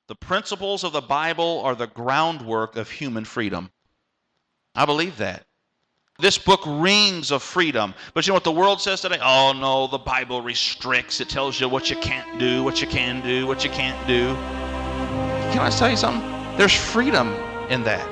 The principles of the Bible are the groundwork of human freedom. I believe that. This book rings of freedom. But you know what the world says today? Oh no, the Bible restricts. It tells you what you can't do, what you can do, what you can't do. Can I tell you something? There's freedom in that.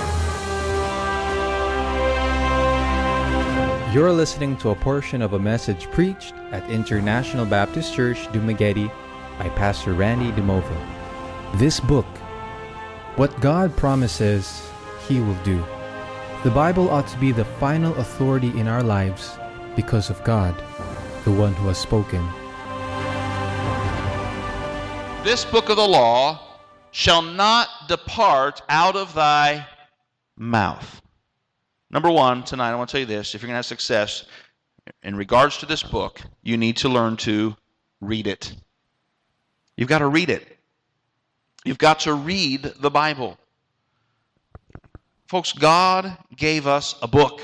You're listening to a portion of a message preached at International Baptist Church, Dumaguete by Pastor Randy DeMova. This book, what God promises, He will do. The Bible ought to be the final authority in our lives because of God, the one who has spoken. This book of the law shall not depart out of thy mouth. Number one, tonight I want to tell you this. If you're going to have success in regards to this book, you need to learn to read it. You've got to read it. You've got to read the Bible. Folks, God gave us a book.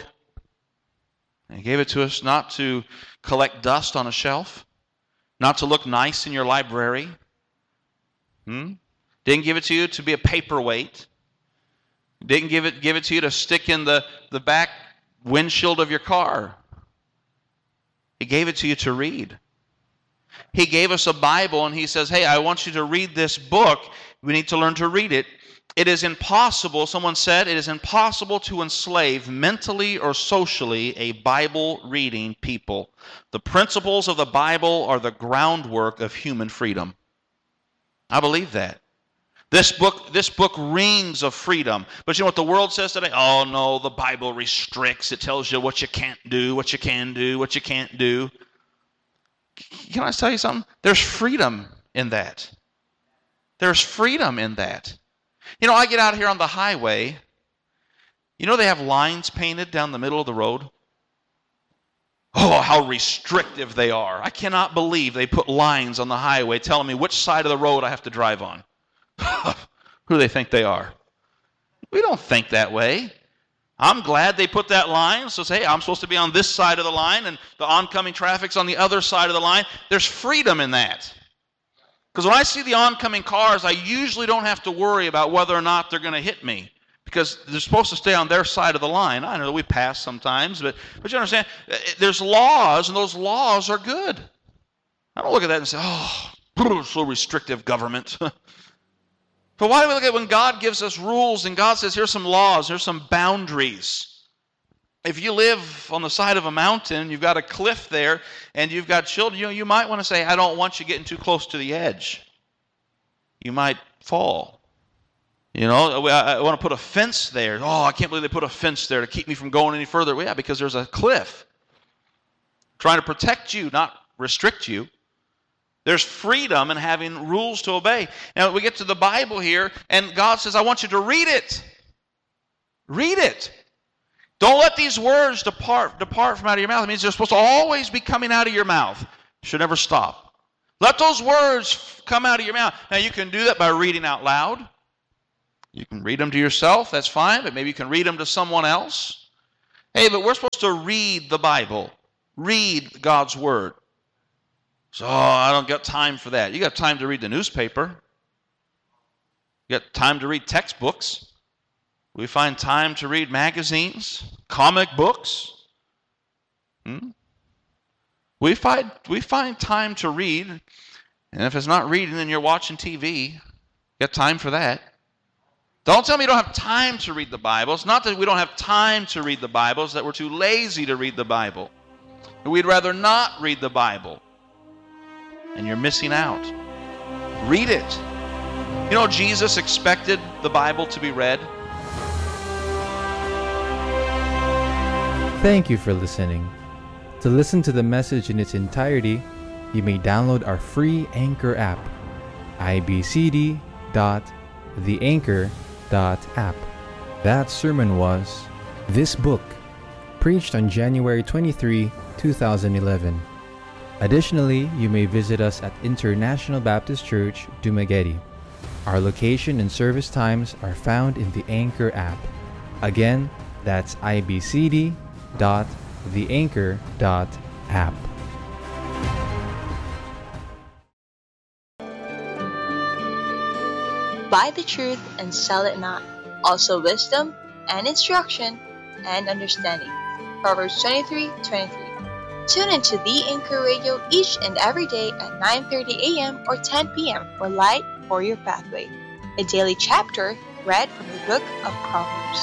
And He gave it to us not to collect dust on a shelf, not to look nice in your library. Didn't give it to you to be a paperweight. Didn't give it to you to stick in the back windshield of your car. He gave it to you to read. He gave us a Bible and He says, hey, I want you to read this book. We need to learn to read it. It is impossible, someone said, it is impossible to enslave mentally or socially a Bible-reading people. The principles of the Bible are the groundwork of human freedom. I believe that. This book rings of freedom. But you know what the world says today? Oh no, the Bible restricts. It tells you what you can't do, what you can do, what you can't do. Can I tell you something? There's freedom in that. There's freedom in that. You know, I get out here on the highway. You know they have lines painted down the middle of the road? Oh, how restrictive they are. I cannot believe they put lines on the highway telling me which side of the road I have to drive on. Who do they think they are? We don't think that way. I'm glad they put that line. So say, hey, I'm supposed to be on this side of the line and the oncoming traffic's on the other side of the line. There's freedom in that. Because when I see the oncoming cars, I usually don't have to worry about whether or not they're going to hit me. Because they're supposed to stay on their side of the line. I know we pass sometimes, but you understand, there's laws, and those laws are good. I don't look at that and say, oh, so restrictive government. But why do we look at when God gives us rules and God says, here's some laws, here's some boundaries. If you live on the side of a mountain, you've got a cliff there, and you've got children, you might want to say, I don't want you getting too close to the edge. You might fall. You know, I want to put a fence there. Oh, I can't believe they put a fence there to keep me from going any further. Well, yeah, because there's a cliff. Trying to protect you, not restrict you. There's freedom in having rules to obey. Now, we get to the Bible here, and God says, I want you to read it. Read it. Don't let these words depart from out of your mouth. It means they're supposed to always be coming out of your mouth. Should never stop. Let those words come out of your mouth. Now, you can do that by reading out loud. You can read them to yourself. That's fine, but maybe you can read them to someone else. Hey, but we're supposed to read the Bible. Read God's Word. So, I don't got time for that. You got time to read the newspaper. You got time to read textbooks. We find time to read magazines, comic books. We find time to read. And if it's not reading, then you're watching TV. You got time for that. Don't tell me you don't have time to read the Bible. It's not that we don't have time to read the Bible. It's that we're too lazy to read the Bible. We'd rather not read the Bible. And you're missing out. Read it. You know, Jesus expected the Bible to be read. Thank you for listening. To listen to the message in its entirety, you may download our free Anchor app, ibcd.theanchor.app. That sermon was This Book, preached on January 23, 2011. Additionally, you may visit us at International Baptist Church, Dumaguete. Our location and service times are found in the Anchor app. Again, that's ibcd.theanchor.app. Buy the truth and sell it not. Also wisdom and instruction and understanding. Proverbs 23:23. Tune into The Anchor Radio each and every day at 9:30 a.m. or 10 p.m. for Light for Your Pathway, a daily chapter read from the book of Proverbs.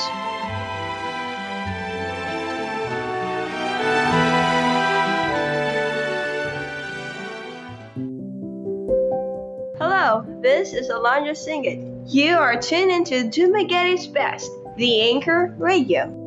Hello, this is Alondra Singit. You are tuned into Dumaguety's Best, The Anchor Radio.